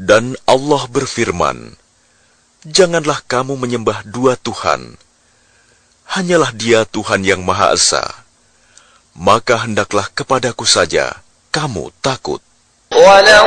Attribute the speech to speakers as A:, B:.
A: Dan Allah berfirman, "Janganlah kamu menyembah dua Tuhan. Hanyalah Dia Tuhan yang Maha Esa. Maka hendaklah kepadaku saja kamu takut."
B: وَلَهُ